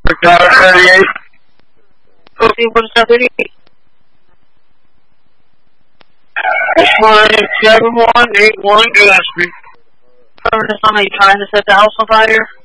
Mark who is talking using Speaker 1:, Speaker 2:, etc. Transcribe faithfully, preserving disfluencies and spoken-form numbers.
Speaker 1: thirty-eight.
Speaker 2: fourteen forty-seven thirty-eight.
Speaker 1: one seven one eight one Gillespie.
Speaker 2: Are you trying to set the house on fire?